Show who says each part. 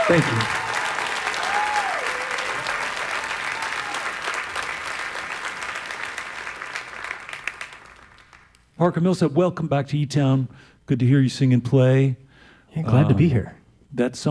Speaker 1: Thank you. Parker Millsap, welcome back to E-Town. Good to hear you sing and play.
Speaker 2: Yeah, glad to be here.
Speaker 1: That song